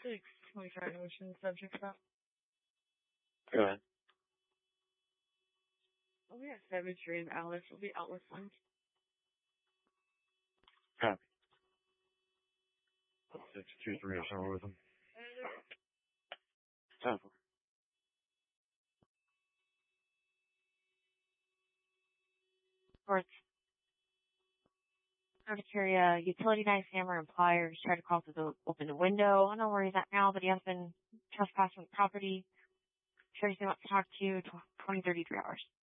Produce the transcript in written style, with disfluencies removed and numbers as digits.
6:25 motion subject about. Go ahead. Oh, we have savagery and Alice. Will be Atlas Lines. Copy. 623 or somewhere with them. 10-4. Reports. Cafeteria, utility knife, hammer, and pliers. Tried to crawl through the open the window. I don't know where he's at now, but he has been trespassing the property. Sure he wants to talk to you 20, 33 hours.